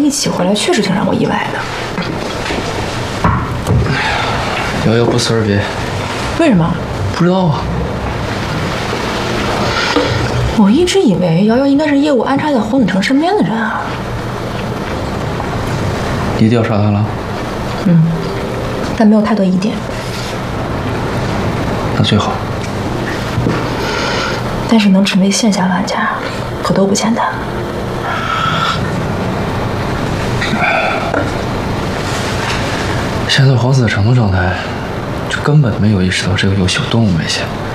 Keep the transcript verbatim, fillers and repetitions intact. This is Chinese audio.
一起回来，确实挺让我意外的。 瑶瑶不辞而别， 为什么？ 不知道啊。 我一直以为瑶瑶应该是业务安插在黄子成身边的人啊。 你调查他了？ 嗯，但没有太多疑点。 那最好。 但是能成为线下玩家，可都不简单。 现在黄子成的状态，就根本没有意识到这个游戏有多么危险。